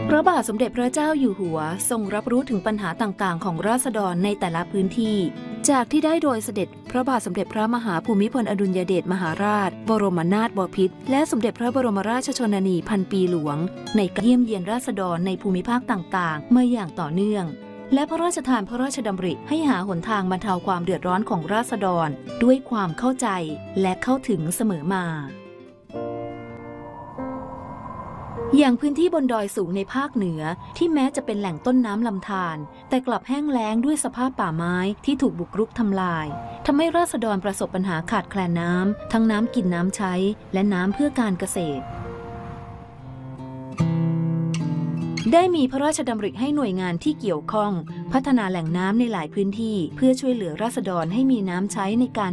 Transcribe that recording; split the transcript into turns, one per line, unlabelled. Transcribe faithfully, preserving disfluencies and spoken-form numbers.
พระบาทสมเด็จพระเจ้าอยู่หัวทรงรับรู้ถึงปัญหาต่างๆของราษฎรในแต่ละพื้นที่จากที่ได้โดยเสด็จพระบาทสมเด็จพระมหาภูมิพลอดุลยเดชมหาราชบรมนาถบพิตรและสมเด็จพระบรมราชชนนีพันปีหลวงในการเยี่ยมเยียนราษฎรในภูมิภาคต่างๆมาอย่างต่อเนื่องและพระราชทานพระราชดำริให้หาหนทางบรรเทาความเดือดร้อนของราษฎรด้วยความเข้าใจและเข้าถึงเสมอมาอย่างพื้นที่บนดอยสูงในภาคเหนือที่แม้จะเป็นแหล่งต้นน้ำลำธารแต่กลับแห้งแล้งด้วยสภาพป่าไม้ที่ถูกบุกรุกทำลายทำให้ราษฎรประสบปัญหาขาดแคลนน้ำทั้งน้ำกินน้ำใช้และน้ำเพื่อการเกษตรได้มีพระราชดำริให้หน่วยงานที่เกี่ยวข้องพัฒนาแหล่งน้ำในหลายพื้นที่เพื่อช่วยเหลือราษฎรให้มีน้ำใช้ในการ